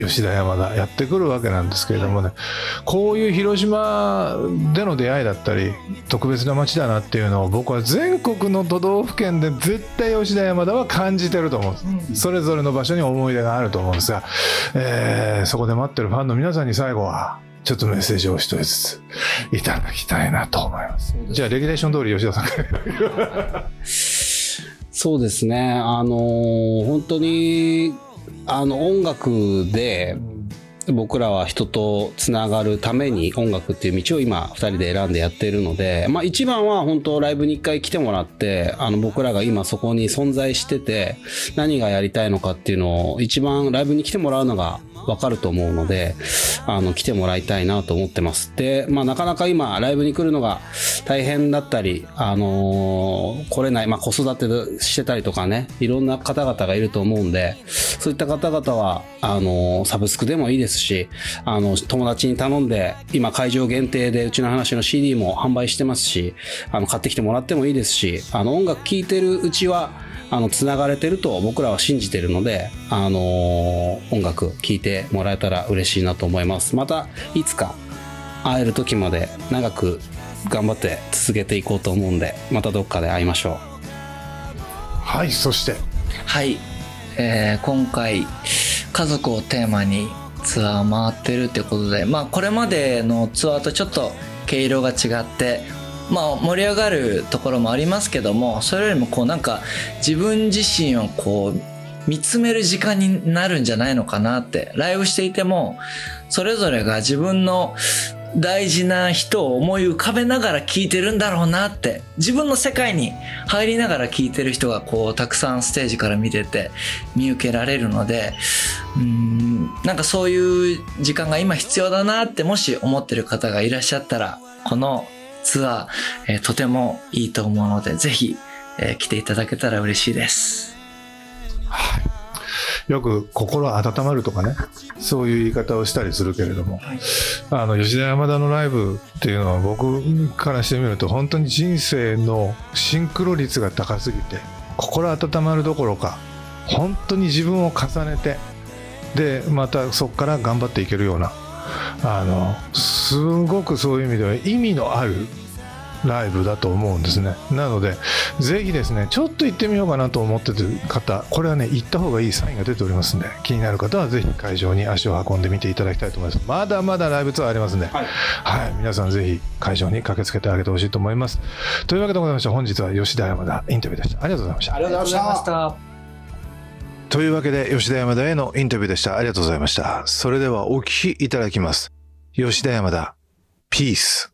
吉田山田やってくるわけなんですけれどもね、こういう広島での出会いだったり特別な街だなっていうのを僕は全国の都道府県で絶対吉田山田は感じてると思うんです、それぞれの場所に思い出があると思うんですが、そこで待ってるファンの皆さんに最後はちょっとメッセージを一つずついただきたいなと思います。じゃあレギュレーション通り吉田さんからそうですね、本当に音楽で僕らは人とつながるために音楽っていう道を今2人で選んでやっているので、一番は本当ライブに1回来てもらって僕らが今そこに存在してて何がやりたいのかっていうのを一番ライブに来てもらうのが分かると思うので来てもらいたいなと思ってます。で、なかなか今ライブに来るのが大変だったり来れない、子育てしてたりとかね、いろんな方々がいると思うんで、そういった方々はサブスクでもいいですし友達に頼んで今会場限定でうちの話の CD も販売してますし買ってきてもらってもいいですし音楽聴いてるうちはつながれてると僕らは信じてるので音楽聴いてもらえたら嬉しいなと思います。またいつか会える時まで長く頑張って続けていこうと思うんでまたどっかで会いましょう。 はい、そしてはい、今回家族をテーマにツアー回ってるってことで、これまでのツアーとちょっと毛色が違って盛り上がるところもありますけども、それよりもなんか自分自身を見つめる時間になるんじゃないのかなって。ライブしていてもそれぞれが自分の大事な人を思い浮かべながら聴いてるんだろうなって、自分の世界に入りながら聴いてる人がたくさんステージから見てて見受けられるので、なんかそういう時間が今必要だなってもし思ってる方がいらっしゃったらこのツアー、とてもいいと思うのでぜひ、来ていただけたら嬉しいです。 はい、よく心温まるとかね、そういう言い方をしたりするけれども、吉田山田のライブっていうのは僕からしてみると本当に人生のシンクロ率が高すぎて心温まるどころか本当に自分を重ねてでまたそこから頑張っていけるようなすごくそういう意味では意味のあるライブだと思うんですね。なのでぜひですねちょっと行ってみようかなと思ってる方、これはね行った方がいいサインが出ておりますんで、気になる方はぜひ会場に足を運んでみていただきたいと思います。まだまだライブツアーありますんで、はい、皆さんぜひ会場に駆けつけてあげてほしいと思います。というわけでございまして本日は吉田山田インタビューでした。ありがとうございました。 ありがとうございました。 というわけで吉田山田へのインタビューでした。ありがとうございました。それではお聞きいただきます。吉田山田ピース。